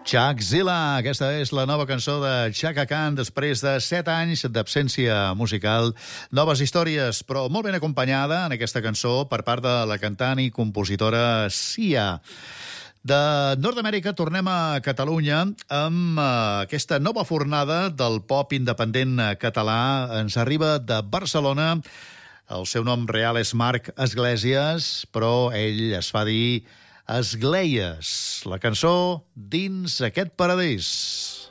Chakzilla, aquesta és la nova cançó de Chaka Khan després de 7 anys d'absència musical. Noves històries, però molt ben acompanyada en aquesta cançó per part de la cantant i compositora Sia. De Nord-Amèrica tornem a Catalunya amb aquesta nova fornada del pop independent català. Ens arriba de Barcelona. El seu nom real és Marc Esglésies, però ell es fa dir Esgleies, la cançó Dins aquest paradís.